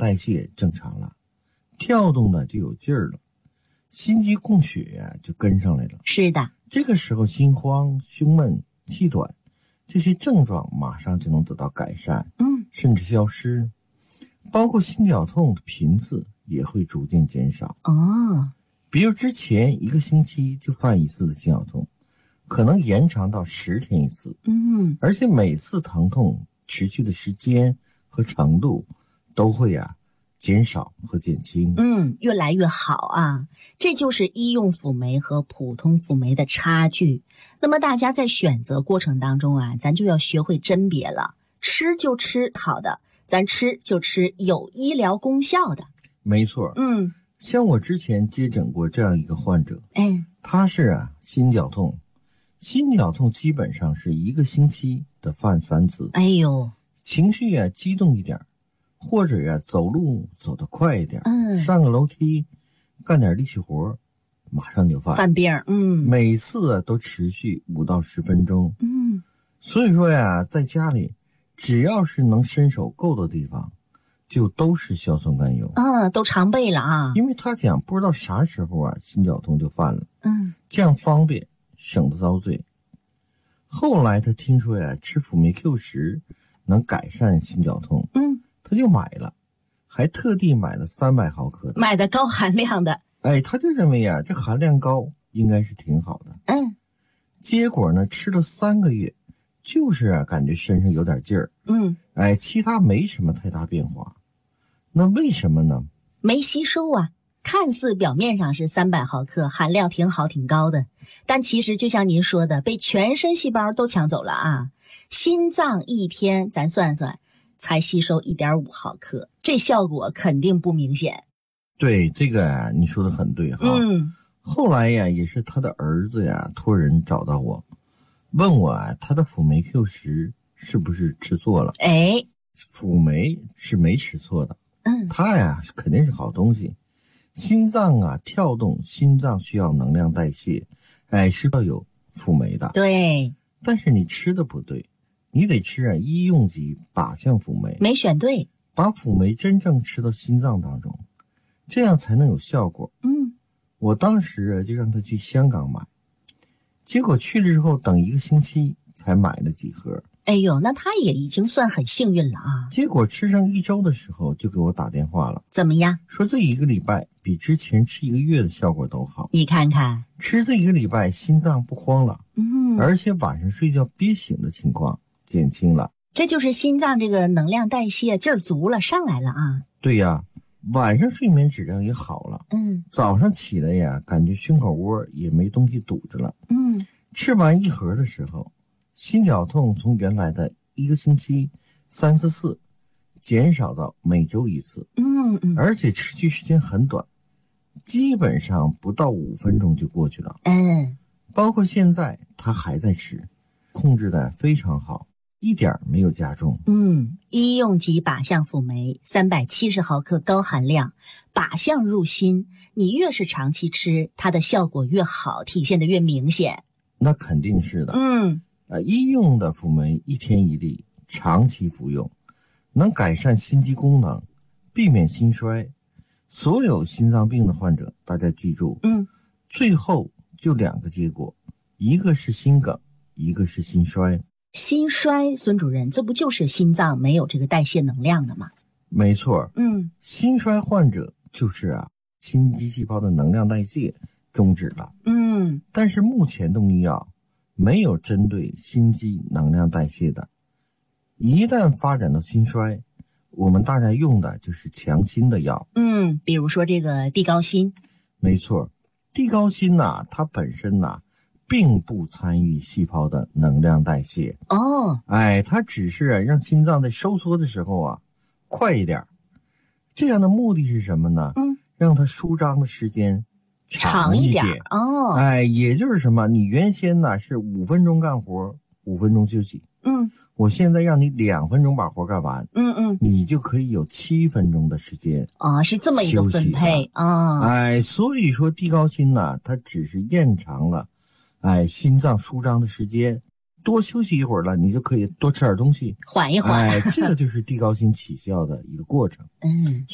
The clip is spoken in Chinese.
代谢正常了，跳动的就有劲儿了，心肌供血呀就跟上来了。 是的， 这个时候心慌、胸闷、气短这些症状马上就能得到改善，甚至消失，包括心绞痛的频次也会逐渐减少。比如之前1个星期就犯1次的心绞痛，可能延长到10天1次，而且每次疼痛持续的时间和程度都会减少和减轻。 越来越好啊！这就是医用辅酶和普通辅酶的差距。那么大家在选择过程当中咱就要学会甄别了，吃就吃好的，咱吃就吃有医疗功效的。 没错，像我之前接诊过这样一个患者，他是心绞痛，心绞痛基本上是1个星期的犯3次。 哎呦， 情绪激动一点，或者走路走得快一点，上个楼梯干点力气活，马上就犯病。 每次都持续5到10分钟。所以说在家里只要是能伸手够的地方，就都是硝酸甘油。 都常备了因为他讲不知道啥时候心绞痛就犯了。这样方便，省得遭罪。后来他听说吃辅酶 Q10能改善心绞痛，他就买了，还特地买了300毫克的， 买的高含量的。 他就认为这含量高，应该是挺好的。结果呢，吃了3个月，就是感觉身上有点劲儿。其他没什么太大变化。那为什么呢？ 没吸收看似表面上是300毫克，含量挺好挺高的，但其实就像您说的，被全身细胞都抢走了心脏1天咱算算才吸收 1.5 毫克，这效果肯定不明显。 对，这个你说的很对后来也是他的儿子托人找到我，问我他的辅酶 Q10是不是吃错了。辅酶是没吃错的，它肯定是好东西。心脏跳动，心脏需要能量代谢，是要有辅酶的。 对， 但是你吃的不对，你得吃医用级靶向辅酶， 没选对， 把辅酶真正吃到心脏当中，这样才能有效果。我当时就让他去香港买，结果去了之后等1个星期才买了几盒。 哎呦，那他也已经算很幸运了结果吃上1周的时候就给我打电话了。 怎么样？ 说这1个礼拜比之前吃1个月的效果都好。 你看看， 吃这1个礼拜心脏不慌了，而且晚上睡觉憋醒的情况减轻了。 这就是心脏这个能量代谢劲儿足了，上来了对呀，晚上睡眠质量也好了。早上起来感觉胸口窝也没东西堵着了。吃完1盒的时候，心绞痛从原来的1个星期3次4减少到每周1次。而且持续时间很短，基本上不到5分钟就过去了。包括现在他还在吃，控制的非常好，一点没有加重。 医用级靶向辅酶370毫克高含量，靶向入心，你越是长期吃，它的效果越好，体现的越明显。 那肯定是的。医用的辅酶1天1粒，长期服用，能改善心肌功能，避免心衰。所有心脏病的患者，大家记住，最后就2个结果，一个是心梗，一个是心衰。 心衰，孙主任，这不就是心脏没有这个代谢能量了吗？ 没错。心衰患者就是心肌细胞的能量代谢终止了。但是目前的用药没有针对心肌能量代谢的，一旦发展到心衰，我们大家用的就是强心的药。 比如说这个地高辛。 没错，地高辛它本身并不参与细胞的能量代谢。它只是让心脏在收缩的时候快一点。这样的目的是什么呢？让它舒张的时间长一点。也就是什么，你原先是5分钟干活，5分钟休息。我现在让你2分钟把活干完。你就可以有7分钟的时间是这么一个分配所以说地高辛它只是延长了心脏舒张的时间，多休息一会儿了，你就可以多吃点东西， 缓一缓。 这个就是地高辛起效的一个过程。